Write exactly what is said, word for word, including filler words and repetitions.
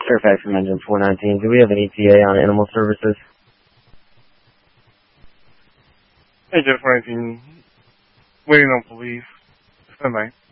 Fairfax from Engine four nineteen. Do we have an E T A on animal services? Engine four nineteen. Waiting on police. Stand by.